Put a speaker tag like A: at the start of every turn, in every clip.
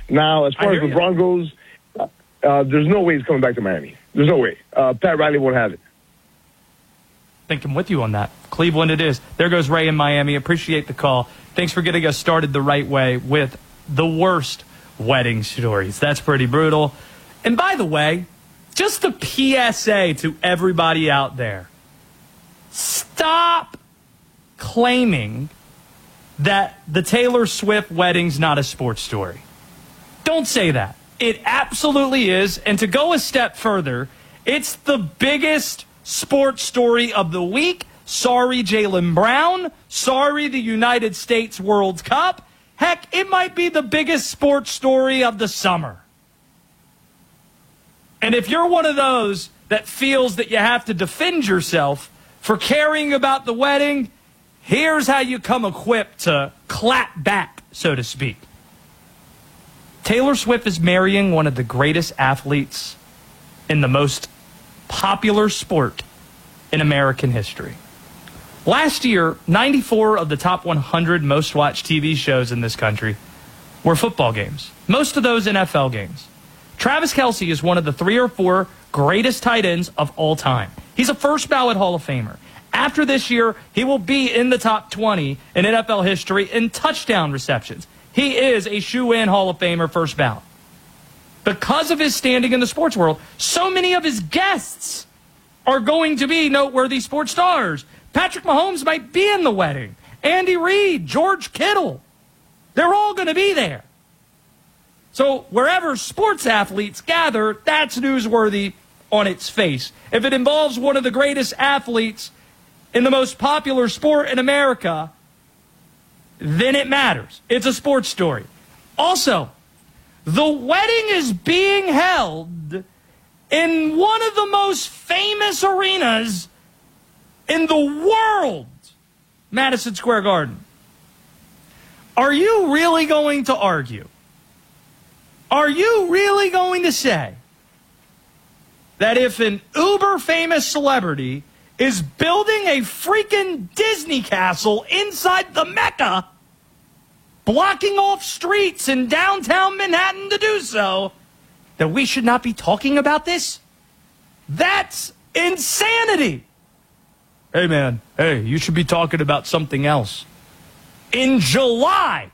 A: Now, as far as LeBron goes, there's no way he's coming back to Miami. There's no way. Pat Riley won't have it.
B: I think I'm with you on that. Cleveland it is. There goes Ray in Miami. Appreciate the call. Thanks for getting us started the right way with the worst wedding stories. That's pretty brutal. And by the way, just a PSA to everybody out there. Stop claiming that the Taylor Swift wedding's not a sports story. Don't say that. It absolutely is. And to go a step further, it's the biggest sports story of the week. Sorry, Jaylen Brown. Sorry, the United States World Cup. Heck, it might be the biggest sports story of the summer. And if you're one of those that feels that you have to defend yourself for caring about the wedding, here's how you come equipped to clap back, so to speak. Taylor Swift is marrying one of the greatest athletes in the most popular sport in American history. Last year, 94 of the top 100 most watched TV shows in this country were football games. Most of those NFL games. Travis Kelce is one of the 3 or 4 greatest tight ends of all time. He's a first ballot Hall of Famer. After this year, he will be in the top 20 in NFL history in touchdown receptions. He is a shoe-in Hall of Famer first ballot. Because of his standing in the sports world, so many of his guests are going to be noteworthy sports stars. Patrick Mahomes might be in the wedding. Andy Reid, George Kittle. They're all going to be there. So wherever sports athletes gather, that's newsworthy on its face. If it involves one of the greatest athletes in the most popular sport in America, then it matters. It's a sports story. Also, the wedding is being held in one of the most famous arenas in the world, Madison Square Garden. Are you really going to argue? Are you really going to say that if an uber-famous celebrity is building a freaking Disney castle inside the Mecca, blocking off streets in downtown Manhattan to do so, that we should not be talking about this? That's insanity. Hey, man, you should be talking about something else. In July,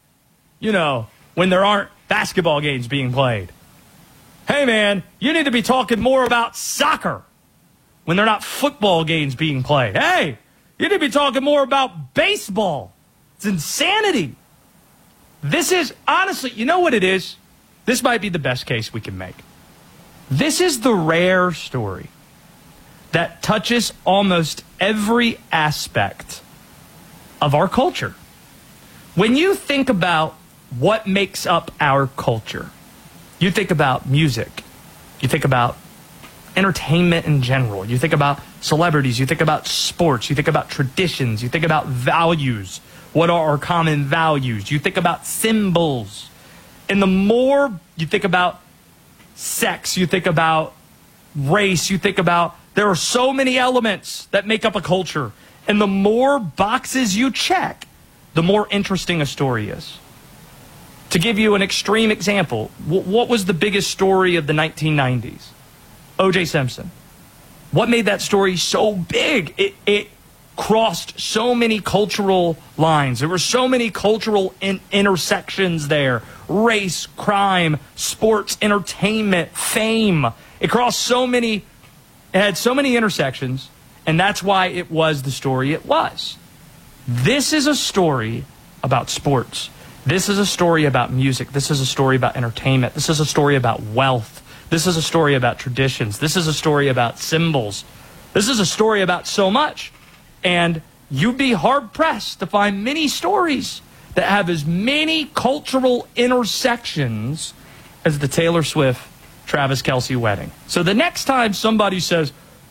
B: when there aren't basketball games being played. Hey, man, you need to be talking more about soccer when there are not football games being played. Hey, you need to be talking more about baseball. It's insanity. This is, honestly, you know what it is? This might be the best case we can make. This is the rare story that touches almost every aspect of our culture. When you think about what makes up our culture, you think about music, you think about entertainment in general, you think about celebrities, you think about sports, you think about traditions, you think about values. What are our common values? You think about symbols. And the more you think about sex, you think about race, you think about, there are so many elements that make up a culture. And the more boxes you check, the more interesting a story is. To give you an extreme example, what was the biggest story of the 1990s? O.J. Simpson. What made that story so big? It crossed so many cultural lines. There were so many cultural intersections there. Race, crime, sports, entertainment, fame. It crossed so many, it had so many intersections, and that's why it was the story it was. This is a story about sports. This is a story about music. This is a story about entertainment. This is a story about wealth. This is a story about traditions. This is a story about symbols. This is a story about so much. And you'd be hard-pressed to find many stories that have as many cultural intersections as the Taylor Swift-Travis Kelce wedding. So the next time somebody says,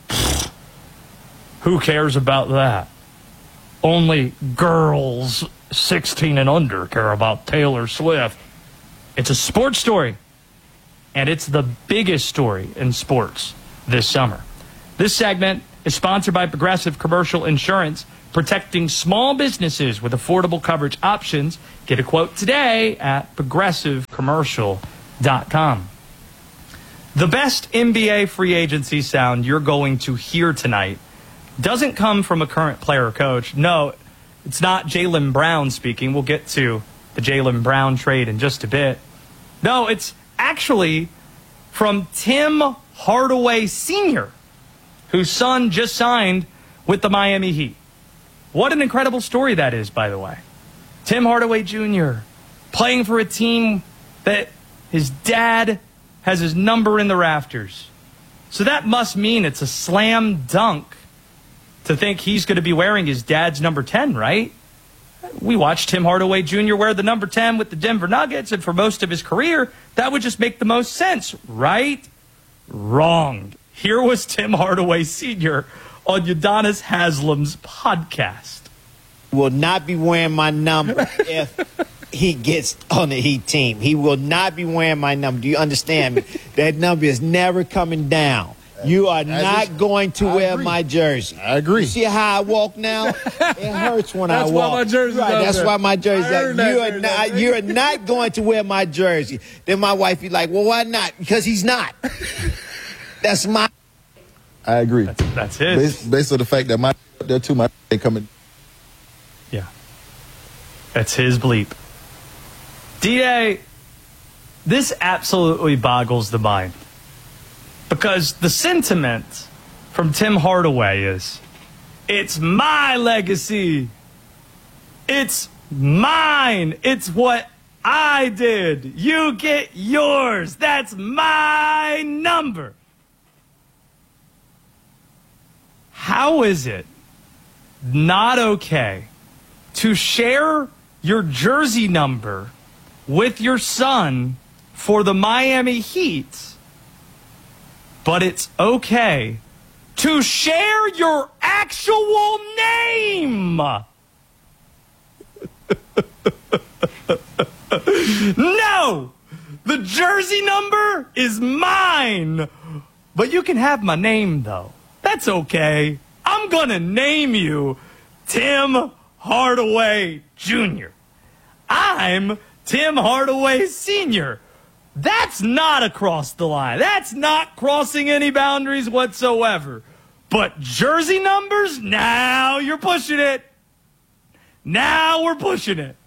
B: who cares about that? Only girls 16 and under care about Taylor Swift. It's a sports story, and it's the biggest story in sports this summer. This segment is sponsored by Progressive Commercial Insurance, protecting small businesses with affordable coverage options. Get a quote today at Progressive commercial.com. The best NBA free agency sound you're going to hear tonight doesn't come from a current player or coach. No, it's not Jaylen Brown speaking. We'll get to the Jaylen Brown trade in just a bit. No, it's actually from Tim Hardaway Sr., whose son just signed with the Miami Heat. What an incredible story that is, by the way. Tim Hardaway Jr. playing for a team that his dad has his number in the rafters. So that must mean it's a slam dunk to think he's going to be wearing his dad's number 10, right? We watched Tim Hardaway Jr. wear the number 10 with the Denver Nuggets, and for most of his career, that would just make the most sense, right? Wrong. Here was Tim Hardaway Sr. on Udonis Haslam's podcast.
C: Will not be wearing my number if he gets on the Heat team. He will not be wearing my number. Do you understand me? That number is never coming down. You are not going to wear my jersey.
D: I agree.
C: You see how I walk now? It hurts when I walk.
D: That's why my jersey's
C: right,
D: out
C: that's
D: there.
C: why my jersey's you are not going to wear my jersey. Then my wife be like, well, why not? Because he's not. That's my...
D: I agree.
B: That's his.
D: Based on the fact that my there too, my ain't coming.
B: Yeah. That's his bleep. D.A., this absolutely boggles the mind. Because the sentiment from Tim Hardaway is, it's my legacy. It's mine. It's what I did. You get yours. That's my number. How is it not okay to share your jersey number with your son for the Miami Heat, but it's okay to share your actual name? No! The jersey number is mine. But you can have my name, though. That's okay. I'm going to name you Tim Hardaway Jr. I'm Tim Hardaway Sr. That's not across the line. That's not crossing any boundaries whatsoever. But jersey numbers? Now you're pushing it. Now we're pushing it.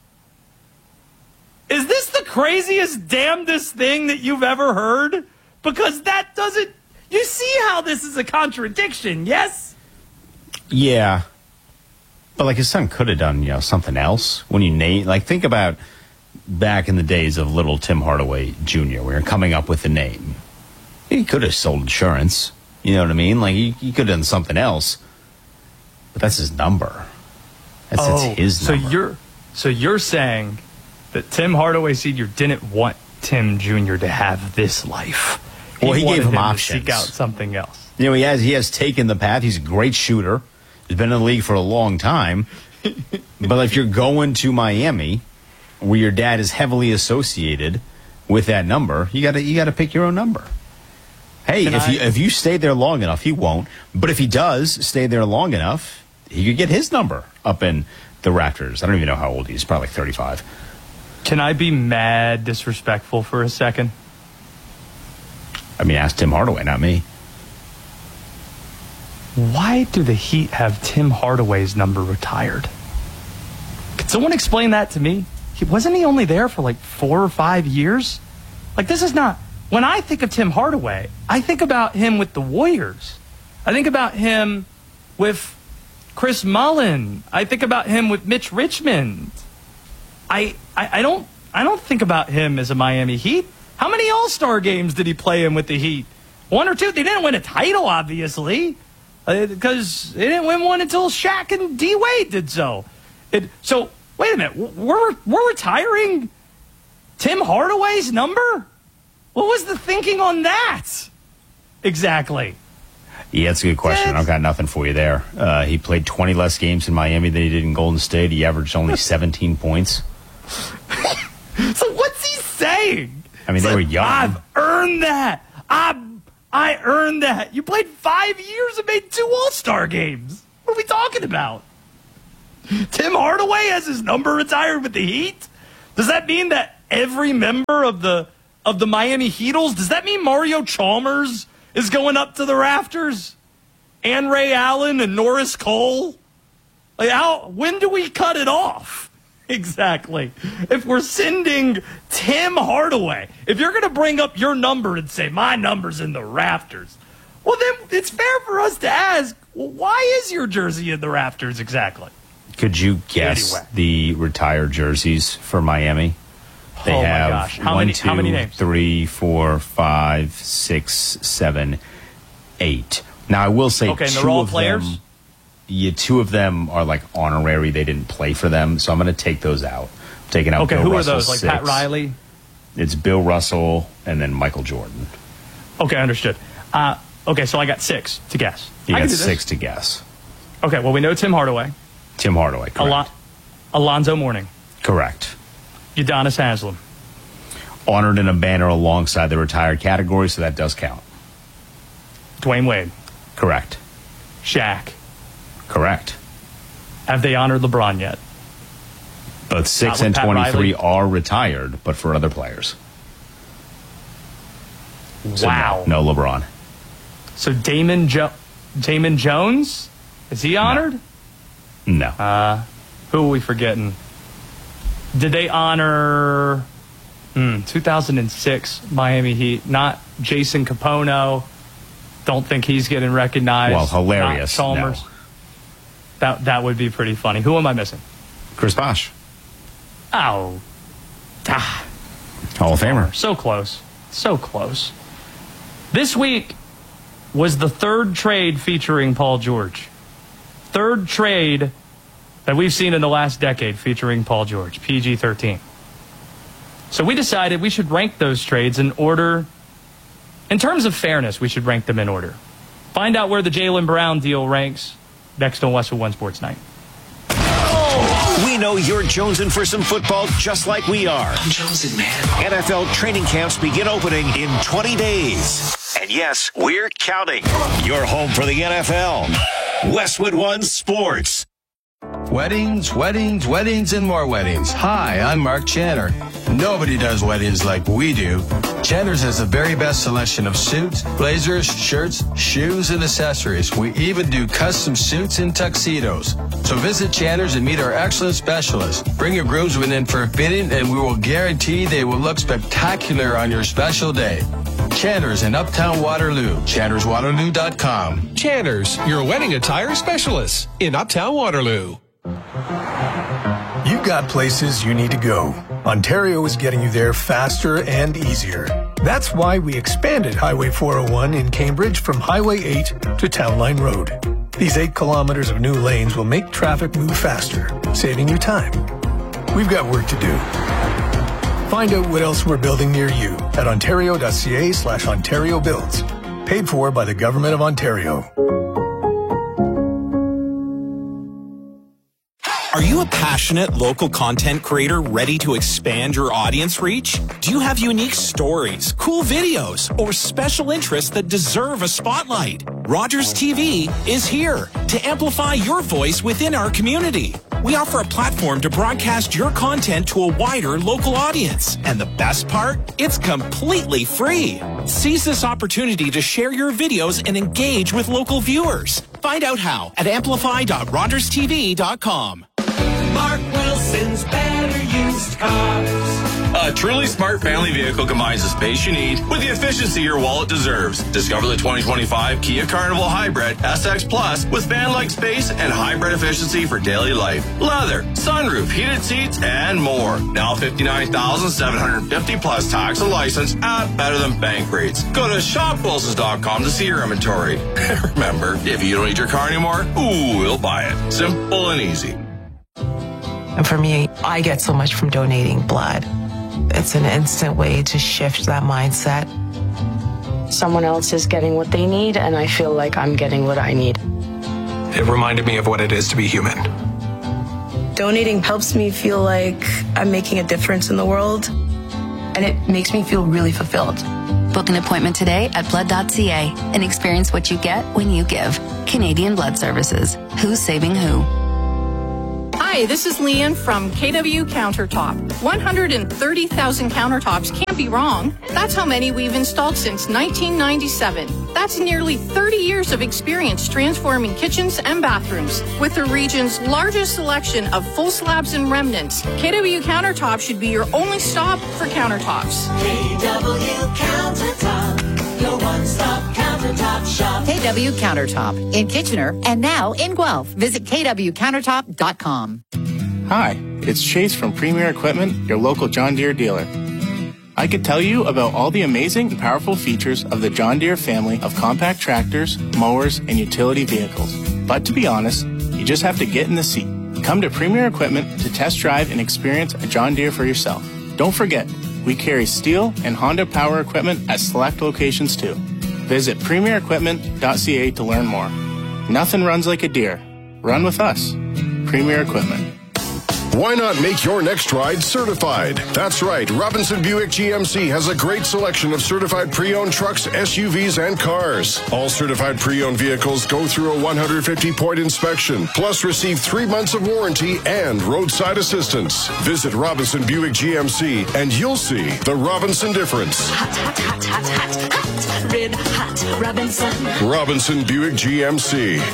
B: Is this the craziest, damnedest thing that you've ever heard? Because that doesn't... You see how this is a contradiction, yes?
E: Yeah. But, like, his son could have done, something else. When you name... Like, think about back in the days of little Tim Hardaway Jr., where you're coming up with a name. He could have sold insurance. You know what I mean? Like, he could have done something else. But that's his number. That's his number. So you're saying that Tim Hardaway Sr. didn't want Tim Jr. to have this life. Well, he gave him
B: To
E: options.
B: seek out something else.
E: He has taken the path. He's a great shooter. He's been in the league for a long time. But if you're going to Miami, where your dad is heavily associated with that number, you got to pick your own number. Hey, if you stay there long enough, he won't. But if he does stay there long enough, he could get his number up in the rafters. I don't even know how old he is. Probably like 35.
B: Can I be mad disrespectful for a second?
E: I mean, ask Tim Hardaway, not me.
B: Why do the Heat have Tim Hardaway's number retired? Could someone explain that to me? Wasn't he only there for like 4 or 5 years? Like, this is not... When I think of Tim Hardaway, I think about him with the Warriors. I think about him with Chris Mullin. I think about him with Mitch Richmond. I don't think about him as a Miami Heat. How many All-Star games did he play in with the Heat? 1 or 2? They didn't win a title, obviously, because they didn't win one until Shaq and D. Wade did so. So, wait a minute. We're retiring Tim Hardaway's number? What was the thinking on that? Exactly.
E: Yeah, that's a good question. I've got nothing for you there. He played 20 less games in Miami than he did in Golden State. He averaged only 17 points.
B: So what's he saying?
E: I mean, they were young.
B: I've earned that. I earned that. You played 5 years and made 2 All-Star games. What are we talking about? Tim Hardaway has his number retired with the Heat? Does that mean that every member of the Miami Heatles? Does that mean Mario Chalmers is going up to the rafters? And Ray Allen and Norris Cole? Like, when do we cut it off? Exactly. If we're sending Tim Hardaway, if you're going to bring up your number and say, my number's in the rafters, well, then it's fair for us to ask, well, why is your jersey in the rafters exactly?
E: Could you guess the retired jerseys for Miami? They have
B: my gosh. How
E: 1,
B: many
E: 2,
B: names?
E: 3, 4, 5, 6, 7, 8. Now, I will say
B: okay, and they're
E: two
B: all
E: of
B: players?
E: them, two of them are like honorary. They didn't play for them, so I'm going to take those out. I'm taking out
B: okay,
E: Bill
B: who
E: Russell,
B: are those? Like
E: 6.
B: Pat Riley?
E: It's Bill Russell and then Michael Jordan.
B: Okay, understood. Okay, so I got 6 to guess.
E: You
B: I
E: got
B: can do
E: 6
B: this.
E: to guess.
B: Okay, well, we know Tim Hardaway.
E: Tim Hardaway, correct.
B: Alonzo Mourning.
E: Correct.
B: Udonis Haslem.
E: Honored in a banner alongside the retired category, so that does count.
B: Dwayne Wade.
E: Correct.
B: Shaq.
E: Correct.
B: Have they honored LeBron yet?
E: Both 6
B: Not
E: and
B: with Pat
E: 23
B: Riley?
E: are retired, but for other players. So
B: Wow.
E: No LeBron.
B: So Damon Jones? Is he honored?
E: No.
B: Who are we forgetting? Did they honor 2006 Miami Heat? Not Jason Capono. Don't think he's getting recognized.
E: Well, hilarious.
B: Not Chalmers.
E: No.
B: That would be pretty funny. Who am I missing?
E: Chris Bosh.
B: Oh.
E: Hall of Famer.
B: So close. So close. This week was the third trade featuring Paul George. Third trade that we've seen in the last decade featuring Paul George, PG-13. So we decided we should rank those trades in order. In terms of fairness, we should rank them in order. Find out where the Jaylen Brown deal ranks next on Westwood One Sports Night.
F: We know you're jonesing for some football just like we are.
G: I'm jonesing, man.
F: NFL training camps begin opening in 20 days. And yes, we're counting. You're home for the NFL. Westwood One Sports.
G: Weddings, weddings, weddings, and more weddings. Hi, I'm Mark Channer. Nobody does weddings like we do. Channer's has the very best selection of suits, blazers, shirts, shoes, and accessories. We even do custom suits and tuxedos. So visit Channer's and meet our excellent specialists. Bring your groomsmen in for a fitting, and we will guarantee they will look spectacular on your special day. Channer's in Uptown Waterloo. ChannersWaterloo.com.
H: Channer's, your wedding attire specialist in Uptown Waterloo.
I: You've got places you need to go. Ontario is getting you there faster and easier. That's why we expanded Highway 401 in Cambridge from Highway 8 to Town Line Road. These 8 kilometers of new lanes will make traffic move faster, saving you time. We've got work to do. Find out what else we're building near you at ontario.ca/Ontario Builds. Paid for by the Government of Ontario.
J: Are you a passionate local content creator ready to expand your audience reach? Do you have unique stories, cool videos, or special interests that deserve a spotlight? Rogers TV is here to amplify your voice within our community. We offer a platform to broadcast your content to a wider local audience. And the best part? It's completely free. Seize this opportunity to share your videos and engage with local viewers. Find out how at amplify.rogerstv.com.
K: Mark Wilson's Better Used Cars.
L: A truly smart family vehicle combines the space you need with the efficiency your wallet deserves. Discover the 2025 Kia Carnival Hybrid SX Plus with van-like space and hybrid efficiency for daily life. Leather, sunroof, heated seats, and more. Now $59,750 plus tax and license at better than bank rates. Go to shopwilsons.com to see your inventory. Remember, if you don't need your car anymore, we'll buy it. Simple and easy.
M: And for me, I get so much from donating blood. It's an instant way to shift that mindset.
N: Someone else is getting what they need, and I feel like I'm getting what I need.
H: It reminded me of what it is to be human.
O: Donating helps me feel like I'm making a difference in the world, and it makes me feel really fulfilled.
P: Book an appointment today at blood.ca and experience what you get when you give. Canadian Blood Services. Who's saving who?
Q: Hi, Hi, this is Leanne from KW Countertop. 130,000 countertops can't be wrong. That's how many we've installed since 1997. That's nearly 30 years of experience transforming kitchens and bathrooms. With the region's largest selection of full slabs and remnants, KW Countertop should be your only stop for countertops.
K: KW Countertop, your one-stop countertop shop.
R: KW Countertop in Kitchener and now in Guelph. Visit kwcountertop.com.
S: Hi, it's Chase from Premier Equipment, your local John Deere dealer. I could tell you about all the amazing and powerful features of the John Deere family of compact tractors, mowers, and utility vehicles. But to be honest, you just have to get in the seat. Come to Premier Equipment to test drive and experience a John Deere for yourself. Don't forget, we carry Steel and Honda power equipment at select locations too. Visit premierequipment.ca to learn more. Nothing runs like a Deere. Run with us. Premier Equipment.
T: Why not make your next ride certified? That's right. Robinson Buick GMC has a great selection of certified pre-owned trucks, SUVs, and cars. All certified pre-owned vehicles go through a 150-point inspection, plus receive 3 months of warranty and roadside assistance. Visit Robinson Buick GMC and you'll see the Robinson difference.
K: Hot, hot, hot, hot, hot, hot. Red hot Robinson.
T: Robinson Buick GMC.